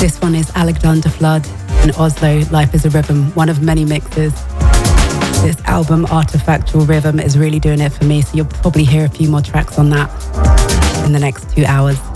This one is Alexander Flood and Oslo, Life is a Rhythm, one of many mixes. This album, Artifactual Rhythm, is really doing it for me, so you'll probably hear a few more tracks on that in the next 2 hours.